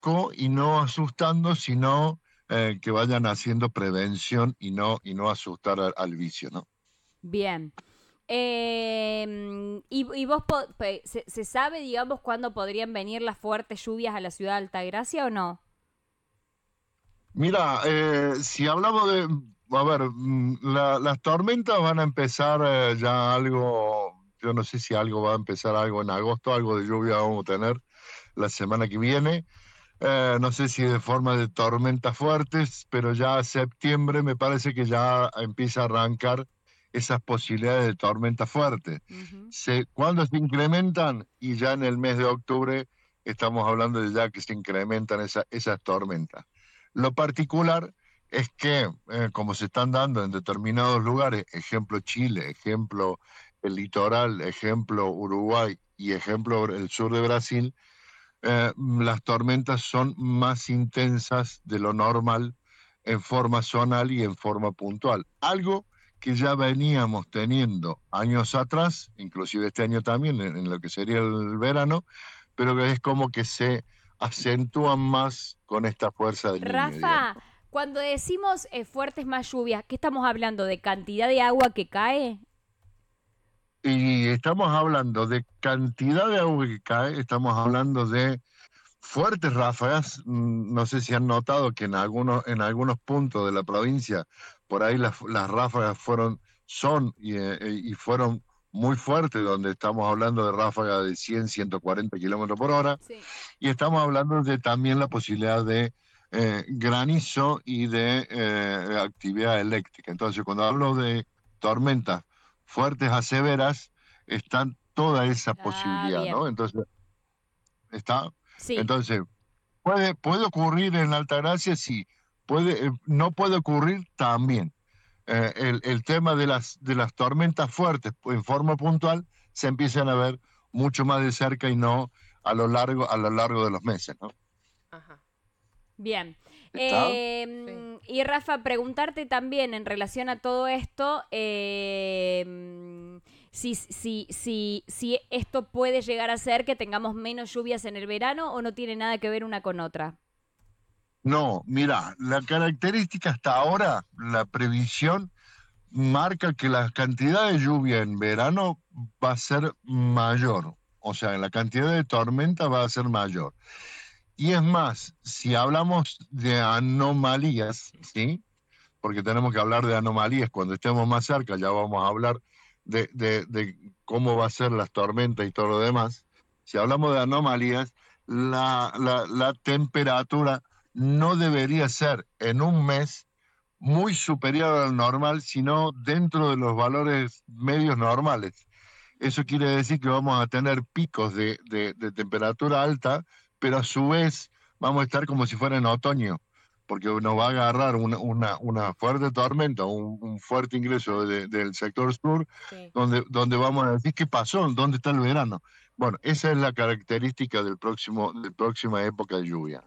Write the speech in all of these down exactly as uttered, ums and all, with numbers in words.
poco y no asustando, sino eh, que vayan haciendo prevención y no, y no asustar al, al vicio, ¿no? Bien. Eh, y, y vos, po- pe- se, se sabe, digamos, cuándo podrían venir las fuertes lluvias a la ciudad de Altagracia o no? Mira, eh, si hablamos de, a ver, mm, la- las tormentas van a empezar eh, ya algo, yo no sé si algo va a empezar algo en agosto, algo de lluvia vamos a tener la semana que viene. Eh, no sé si de forma de tormentas fuertes, pero ya septiembre me parece que ya empieza a arrancar esas posibilidades de tormentas fuertes. Ujú. Se, cuando se incrementan, y ya en el mes de octubre estamos hablando de ya que se incrementan esa- esas tormentas. Lo particular es que, eh, como se están dando en determinados lugares, ejemplo Chile, ejemplo el litoral, ejemplo Uruguay y ejemplo el sur de Brasil, eh, las tormentas son más intensas de lo normal en forma zonal y en forma puntual. Algo que ya veníamos teniendo años atrás, inclusive este año también, en, en lo que sería el verano, pero que es como que se acentúan más con esta fuerza del niño, digamos. Rafa, cuando decimos eh, fuertes más lluvias, ¿qué estamos hablando? ¿De cantidad de agua que cae? Y estamos hablando de cantidad de agua que cae, estamos hablando de fuertes ráfagas. mm, No sé si han notado que en algunos, en algunos puntos de la provincia, por ahí las, las ráfagas fueron, son y, eh, y fueron muy fuertes, donde estamos hablando de ráfagas de cien, ciento cuarenta kilómetros por hora, Sí. y estamos hablando de también la posibilidad de eh, granizo y de eh, actividad eléctrica. Entonces, cuando hablo de tormentas fuertes a severas, están toda esa Ah, posibilidad, ¿no? bien. Entonces, está. Sí. Entonces, ¿puede, puede ocurrir en Altagracia? Sí. Puede, eh, no puede ocurrir también. Eh, el, el tema de las, de las tormentas fuertes en forma puntual se empiezan a ver mucho más de cerca y no a lo largo, a lo largo de los meses, ¿no? Ajá. Bien. ¿Está? Sí. Eh, y Rafa, preguntarte también en relación a todo esto, eh, si, si, si, si esto puede llegar a ser que tengamos menos lluvias en el verano o no tiene nada que ver una con otra. No, mira, la característica hasta ahora, la previsión marca que la cantidad de lluvia en verano va a ser mayor, o sea, la cantidad de tormenta va a ser mayor. Y es más, si hablamos de anomalías, ¿sí? Porque tenemos que hablar de anomalías cuando estemos más cerca, ya vamos a hablar de, de, de cómo va a ser las tormentas y todo lo demás. Si hablamos de anomalías, la, la, la temperatura no debería ser en un mes muy superior al normal, sino dentro de los valores medios normales. Eso quiere decir que vamos a tener picos de, de, de temperatura alta, pero a su vez vamos a estar como si fuera en otoño, porque nos va a agarrar una, una, una fuerte tormenta, un, un fuerte ingreso de, del sector sur, Sí. donde, donde vamos a decir, ¿qué pasó? ¿Dónde está el verano? Bueno, esa es la característica del próximo, de próxima época de lluvia.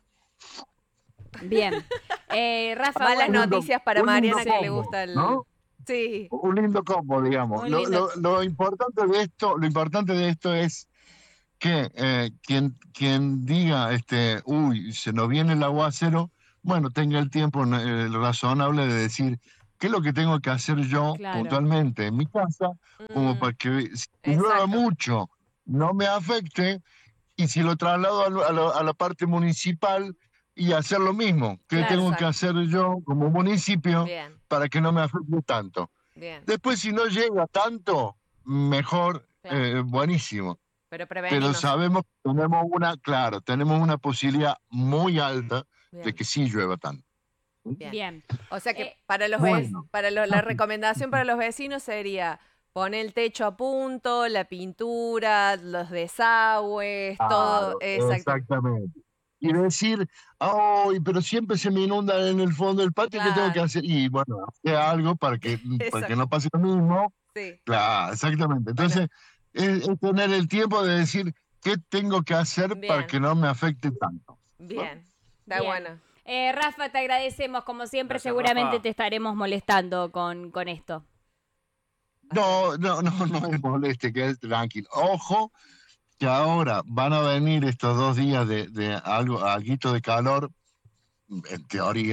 Bien. Eh, Rafa, Malas Un bueno, lindo, noticias para un lindo Mariana que le sí, combo, gusta el. ¿no? Sí, Un lindo combo, digamos. un Lo, lindo... lo, lo importante de esto, lo importante de esto es que eh, quien, quien diga, este, uy, se nos viene el aguacero, bueno, tenga el tiempo eh, razonable de decir, ¿qué es lo que tengo que hacer yo Claro, puntualmente en mi casa, como mm, para que si llueva exacto. mucho no me afecte? Y si lo traslado a, lo- a lo- a la parte municipal y hacer lo mismo, ¿qué claro. tengo que Exacto. hacer yo como municipio Bien, para que no me afecte tanto? bien, Después, si no llega tanto, mejor, claro. eh, buenísimo, Pero pero prevenimos. sabemos que tenemos una, claro, tenemos una posibilidad muy alta de Bien, que sí llueva tanto. bien. Bien. O sea que Eh, para los ve- Bueno, para lo- la recomendación para los vecinos sería poner el techo a punto, la pintura, los desagües, todo, claro, exacto. exactamente. Y Es, decir, ay, pero siempre se me inunda en el fondo del patio, ¿qué tengo que claro, hacer? Y bueno, hacer algo para que, para que exacto. no pase lo mismo. Sí. Claro, exactamente. Bueno, Entonces, es, es tener el tiempo de decir, ¿qué tengo que hacer para bien, que no me afecte tanto? ¿No? bien. Está bien. bueno. Eh, Rafa, te agradecemos. Como siempre, Gracias, seguramente Rafa. te estaremos molestando con, con esto. Hasta luego. No, no, no, no es moleste, que es tranquilo. Ojo, que ahora van a venir estos dos días de, de algo, alguito de calor, en teoría.